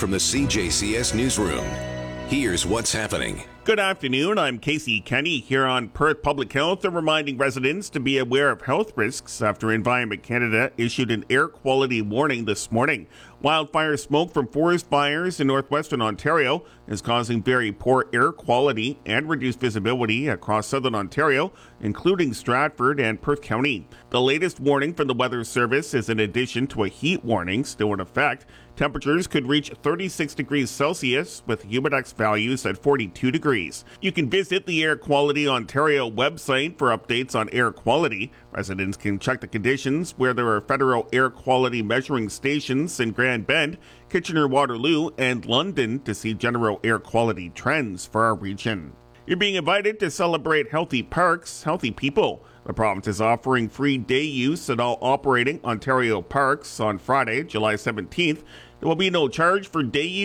from the CJCS Newsroom. Here's what's happening. Good afternoon, I'm Casey Kenny here on Perth Public Health and reminding residents to be aware of health risks after Environment Canada issued an air quality warning this morning. Wildfire smoke from forest fires in northwestern Ontario is causing very poor air quality and reduced visibility across southern Ontario, including Stratford and Perth County. The latest warning from the Weather Service is in addition to a heat warning still in effect. Temperatures could reach 36 degrees Celsius with humidex values at 42 degrees. You can visit the Air Quality Ontario website for updates on air quality. Residents can check the conditions where there are federal air quality measuring stations in Grand Bend, Kitchener-Waterloo, and London to see general air quality trends for our region. You're being invited to celebrate Healthy Parks, Healthy People. The province is offering free day use at all operating Ontario parks on Friday, July 17th. There will be no charge for day use